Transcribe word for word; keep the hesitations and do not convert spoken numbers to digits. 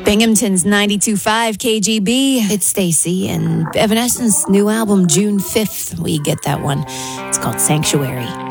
Binghamton's ninety-two point five K G B. It's Stacy and Evanescence new album June fifth. We get that one. It's called Sanctuary.